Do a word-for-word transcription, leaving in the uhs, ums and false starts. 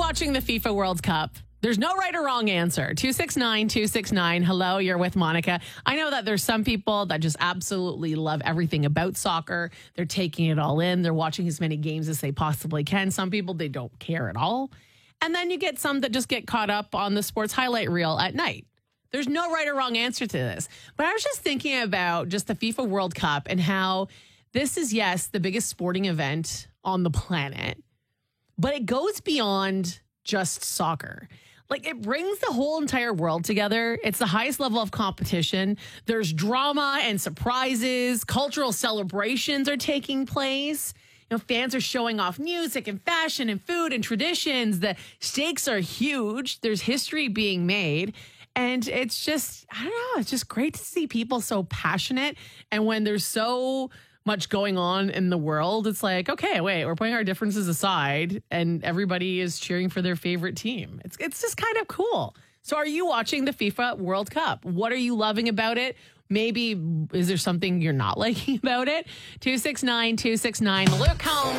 watching the FIFA World Cup? There's no right or wrong answer. two six nine, two six nine. Hello, you're with Monica. I know that there's some people that just absolutely love everything about soccer. They're taking it all in. They're watching as many games as they possibly can. Some people, they don't care at all. And then you get some that just get caught up on the sports highlight reel at night. There's no right or wrong answer to this. But I was just thinking about just the FIFA World Cup and how this is, yes, the biggest sporting event on the planet, but it goes beyond just soccer. Like, it brings the whole entire world together. It's the highest level of competition. There's drama and surprises. Cultural celebrations are taking place. You know, fans are showing off music and fashion and food and traditions. The stakes are huge. There's history being made. And it's just, I don't know, it's just great to see people so passionate. And when there's so much going on in the world, it's like, okay, wait, we're putting our differences aside and everybody is cheering for their favorite team. It's it's just kind of cool. So are you watching the FIFA World Cup? What are you loving about it? Maybe is there something you're not liking about it? two six nine, two six nine. Luke Combs.